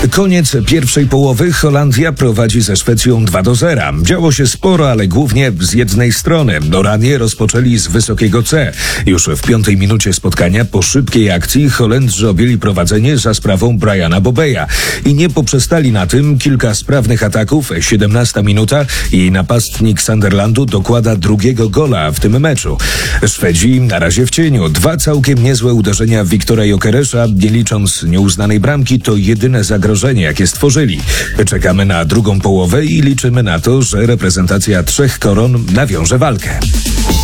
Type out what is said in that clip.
Koniec pierwszej połowy. Holandia prowadzi ze Szwecją 2-0. Działo się sporo, ale głównie z jednej strony. Noranie rozpoczęli z wysokiego C. Już w 5 minucie spotkania po szybkiej akcji Holendrzy objęli prowadzenie za sprawą Briana Bobeja. I nie poprzestali na tym. Kilka sprawnych ataków, 17 minuta i napastnik Sunderlandu dokłada drugiego gola w tym meczu. Szwedzi na razie w cieniu. 2 całkiem niezłe uderzenia Wiktora Jokeresza, nie licząc nieuznanej bramki, to jedyne zagrożenie, jakie stworzyli. Czekamy na drugą połowę i liczymy na to, że reprezentacja 3 koron nawiąże walkę.